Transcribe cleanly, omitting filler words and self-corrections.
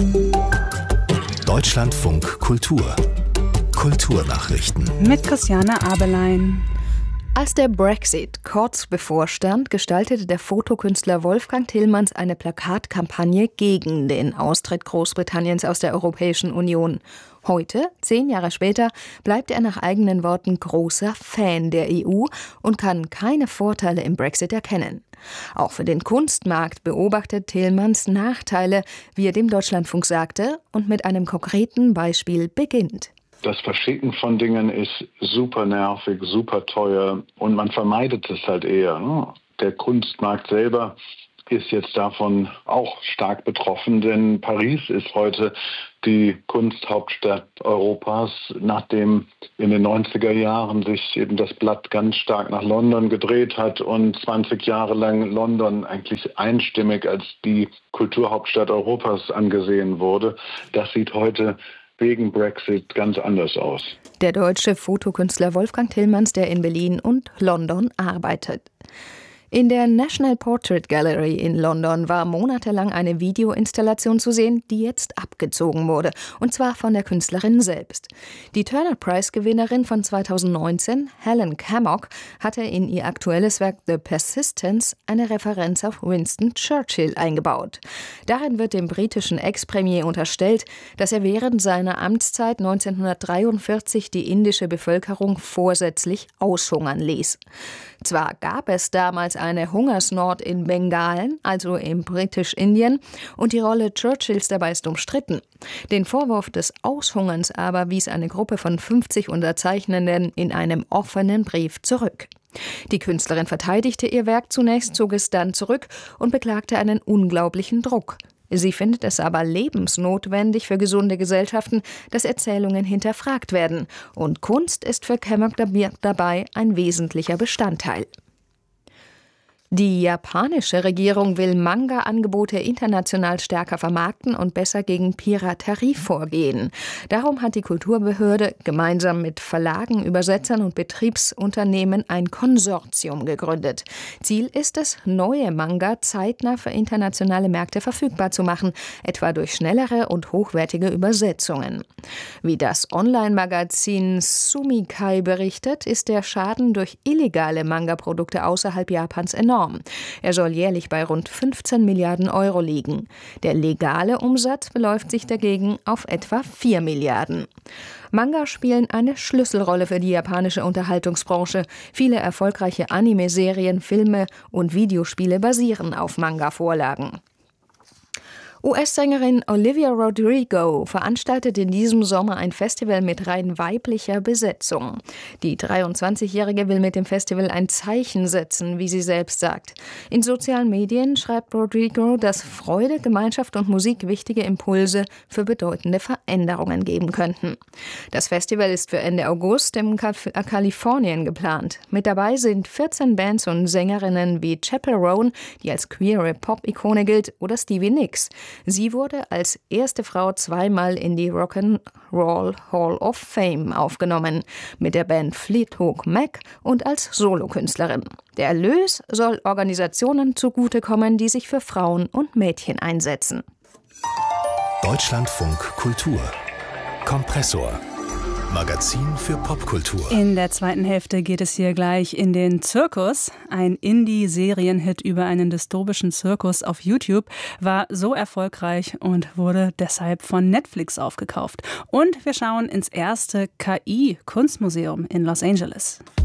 Deutschlandfunk Kultur. Kulturnachrichten. Mit Christiane Abelein. Als der Brexit kurz bevorstand, gestaltete der Fotokünstler Wolfgang Tillmans eine Plakatkampagne gegen den Austritt Großbritanniens aus der Europäischen Union. Heute, 10 Jahre später, bleibt er nach eigenen Worten großer Fan der EU und kann keine Vorteile im Brexit erkennen. Auch für den Kunstmarkt beobachtet Tillmans Nachteile, wie er dem Deutschlandfunk sagte, und mit einem konkreten Beispiel beginnt. Das Verschicken von Dingen ist super nervig, super teuer und man vermeidet es halt eher. Ne? Der Kunstmarkt selber ist jetzt davon auch stark betroffen, denn Paris ist heute die Kunsthauptstadt Europas, nachdem in den 90er Jahren sich eben das Blatt ganz stark nach London gedreht hat und 20 Jahre lang London eigentlich einstimmig als die Kulturhauptstadt Europas angesehen wurde. Das sieht heute wegen Brexit ganz anders aus. Der deutsche Fotokünstler Wolfgang Tillmans, der in Berlin und London arbeitet. In der National Portrait Gallery in London war monatelang eine Videoinstallation zu sehen, die jetzt abgezogen wurde, und zwar von der Künstlerin selbst. Die Turner-Prize-Gewinnerin von 2019, Helen Cammock, hatte in ihr aktuelles Werk The Persistence eine Referenz auf Winston Churchill eingebaut. Darin wird dem britischen Ex-Premier unterstellt, dass er während seiner Amtszeit 1943 die indische Bevölkerung vorsätzlich aushungern ließ. Zwar gab es damals eine Hungersnot in Bengalen, also im Britisch-Indien, und die Rolle Churchills dabei ist umstritten. Den Vorwurf des Aushungerns aber wies eine Gruppe von 50 Unterzeichnenden in einem offenen Brief zurück. Die Künstlerin verteidigte ihr Werk zunächst, zog es dann zurück und beklagte einen unglaublichen Druck. Sie findet es aber lebensnotwendig für gesunde Gesellschaften, dass Erzählungen hinterfragt werden. Und Kunst ist für Cammock dabei ein wesentlicher Bestandteil. Die japanische Regierung will Manga-Angebote international stärker vermarkten und besser gegen Piraterie vorgehen. Darum hat die Kulturbehörde gemeinsam mit Verlagen, Übersetzern und Betriebsunternehmen ein Konsortium gegründet. Ziel ist es, neue Manga zeitnah für internationale Märkte verfügbar zu machen, etwa durch schnellere und hochwertige Übersetzungen. Wie das Online-Magazin Sumikai berichtet, ist der Schaden durch illegale Manga-Produkte außerhalb Japans enorm. Er soll jährlich bei rund 15 Milliarden Euro liegen. Der legale Umsatz beläuft sich dagegen auf etwa 4 Milliarden. Manga spielen eine Schlüsselrolle für die japanische Unterhaltungsbranche. Viele erfolgreiche Anime-Serien, Filme und Videospiele basieren auf Manga-Vorlagen. US-Sängerin Olivia Rodrigo veranstaltet in diesem Sommer ein Festival mit rein weiblicher Besetzung. Die 23-Jährige will mit dem Festival ein Zeichen setzen, wie sie selbst sagt. In sozialen Medien schreibt Rodrigo, dass Freude, Gemeinschaft und Musik wichtige Impulse für bedeutende Veränderungen geben könnten. Das Festival ist für Ende August in Kalifornien geplant. Mit dabei sind 14 Bands und Sängerinnen wie Chappell Roan, die als queere Pop-Ikone gilt, oder Stevie Nicks. Sie wurde als erste Frau zweimal in die Rock'n'Roll Hall of Fame aufgenommen, mit der Band Fleetwood Mac und als Solokünstlerin. Der Erlös soll Organisationen zugutekommen, die sich für Frauen und Mädchen einsetzen. Deutschlandfunk Kultur. Kompressor. Magazin für Popkultur. In der zweiten Hälfte geht es hier gleich in den Zirkus. Ein Indie-Serienhit über einen dystopischen Zirkus auf YouTube war so erfolgreich und wurde deshalb von Netflix aufgekauft. Und wir schauen ins erste KI-Kunstmuseum in Los Angeles.